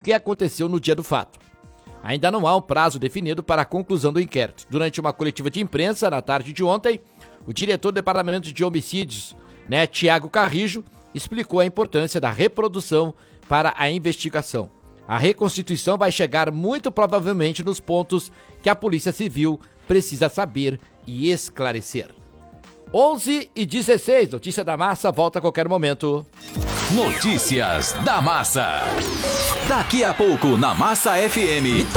que aconteceu no dia do fato. Ainda não há um prazo definido para a conclusão do inquérito. Durante uma coletiva de imprensa, na tarde de ontem, o diretor do Departamento de Homicídios, Tiago Carrijo, explicou a importância da reprodução para a investigação. A reconstituição vai chegar muito provavelmente nos pontos que a Polícia Civil precisa saber e esclarecer. 11h16, Notícia da Massa, volta a qualquer momento. Notícias da Massa. Daqui a pouco na Massa FM.